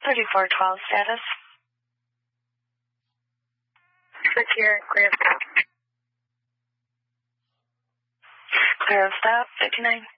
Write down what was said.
3412 status. Secure, clear of stop. Clear of stop, 59.